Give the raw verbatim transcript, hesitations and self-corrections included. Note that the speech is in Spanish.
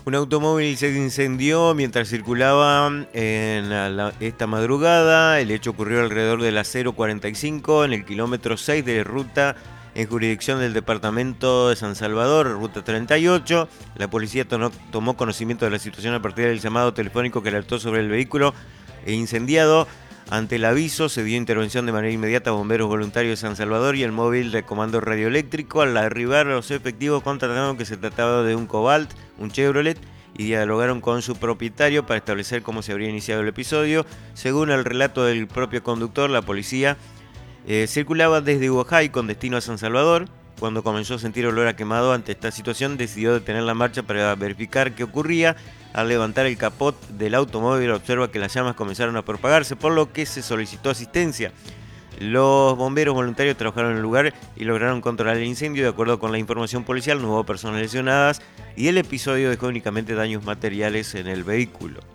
Un automóvil se incendió mientras circulaba en la- esta madrugada. El hecho ocurrió alrededor de las cero cuarenta y cinco en el kilómetro seis de ruta en jurisdicción del departamento de San Salvador, ruta treinta y ocho. La policía tono- tomó conocimiento de la situación a partir del llamado telefónico que alertó sobre el vehículo incendiado. Ante el aviso se dio intervención de manera inmediata a bomberos voluntarios de San Salvador y el móvil de comando radioeléctrico. Al arribar los efectivos constataron que se trataba de un Cobalt, un Chevrolet, y dialogaron con su propietario para establecer cómo se habría iniciado el episodio. Según el relato del propio conductor, la policía eh, circulaba desde Huajay con destino a San Salvador. Cuando comenzó a sentir olor a quemado ante esta situación, decidió detener la marcha para verificar qué ocurría. Al levantar el capot del automóvil, observa que las llamas comenzaron a propagarse, por lo que se solicitó asistencia. Los bomberos voluntarios trabajaron en el lugar y lograron controlar el incendio. De acuerdo con la información policial, no hubo personas lesionadas y el episodio dejó únicamente daños materiales en el vehículo.